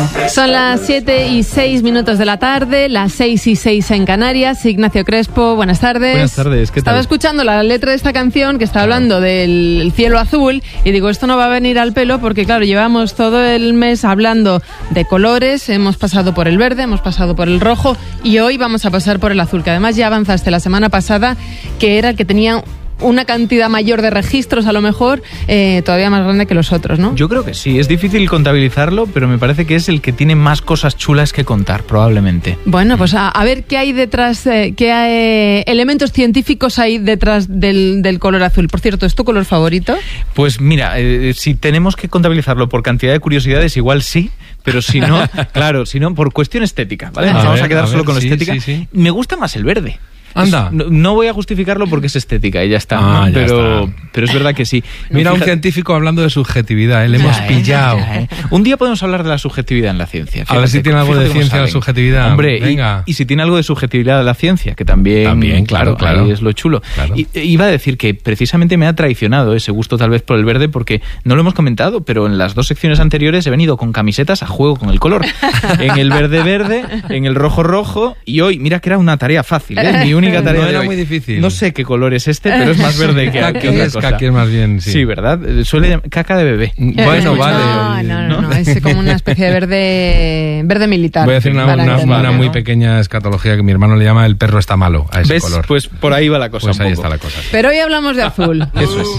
Son las 7:06 de la tarde, las 6:06 en Canarias. Ignacio Crespo, buenas tardes. Buenas tardes, ¿qué tal? Estaba escuchando la letra de esta canción que está hablando del cielo azul y digo, esto no va a venir al pelo porque, claro, llevamos todo el mes hablando de colores, hemos pasado por el verde, hemos pasado por el rojo y hoy vamos a pasar por el azul, que además ya avanzaste la semana pasada, que era el que tenía una cantidad mayor de registros, a lo mejor, todavía más grande que los otros, ¿no? Yo creo que sí, es difícil contabilizarlo, pero me parece que es el que tiene más cosas chulas que contar, probablemente. Bueno, pues a ver qué hay detrás, qué elementos científicos hay detrás del color azul. Por cierto, ¿es tu color favorito? Pues mira, si tenemos que contabilizarlo por cantidad de curiosidades, igual sí, pero si no, claro, si no, por cuestión estética, ¿vale? Nos vamos a quedar solo con la estética. Sí. Me gusta más el verde. Anda. No voy a justificarlo porque es estética y ya está, ¿no? Ya está. Pero es verdad que sí. Mira, un científico hablando de subjetividad, le hemos pillado. Un día podemos hablar de la subjetividad en la ciencia. Fíjate, a ver si tiene algo de ciencia la subjetividad. Hombre, venga. Y si tiene algo de subjetividad la ciencia, que también claro. Ahí es lo chulo. Claro. Iba a decir que precisamente me ha traicionado ese gusto tal vez por el verde, porque no lo hemos comentado, pero en las 2 secciones anteriores he venido con camisetas a juego con el color. En el verde, en el rojo, y hoy, mira que era una tarea fácil, ¿eh? Mi única tarea no de era hoy. Muy difícil. No sé qué color es este, pero es más verde que otra cosa. Caqui es más bien, sí. Sí, ¿verdad? Suele caca de bebé. Bueno, vale. No, es como una especie de verde militar. Voy a hacer una muy pequeña escatología que mi hermano le llama el perro está malo a ese color. Pues por ahí va la cosa. Pues ahí está la cosa. Pero hoy hablamos de azul. Eso es.